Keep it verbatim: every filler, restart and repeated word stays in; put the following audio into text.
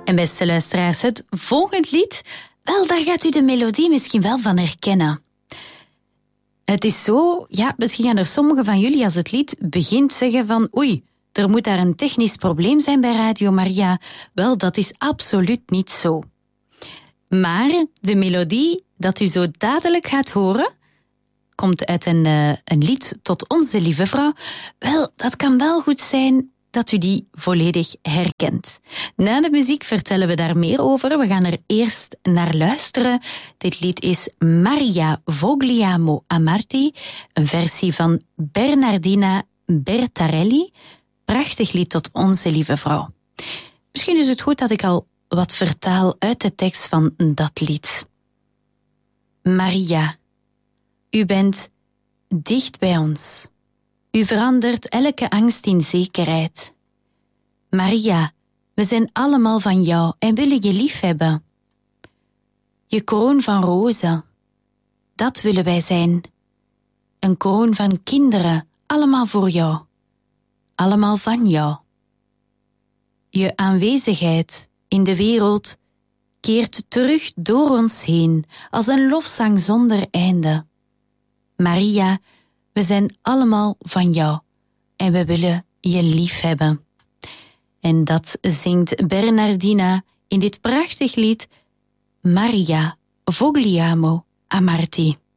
En beste luisteraars, het volgend lied, wel, daar gaat u de melodie misschien wel van herkennen. Het is zo, ja, misschien gaan er sommigen van jullie als het lied begint zeggen van oei, er moet daar een technisch probleem zijn bij Radio Maria. Wel, dat is absoluut niet zo. Maar de melodie dat u zo dadelijk gaat horen, komt uit een, uh, een lied tot Onze Lieve Vrouw. Wel, dat kan wel goed zijn dat u die volledig herkent. Na de muziek vertellen we daar meer over. We gaan er eerst naar luisteren. Dit lied is Maria Vogliamo Amarti, een versie van Bernardina Bertarelli. Prachtig lied tot Onze Lieve Vrouw. Misschien is het goed dat ik al wat vertaal uit de tekst van dat lied. Maria, u bent dicht bij ons. U verandert elke angst in zekerheid. Maria, we zijn allemaal van jou en willen je lief hebben. Je kroon van rozen, dat willen wij zijn. Een kroon van kinderen, allemaal voor jou. Allemaal van jou. Je aanwezigheid in de wereld keert terug door ons heen als een lofzang zonder einde. Maria, we zijn allemaal van jou en we willen je lief hebben. En dat zingt Bernardina in dit prachtig lied Maria Vogliamo Amarti.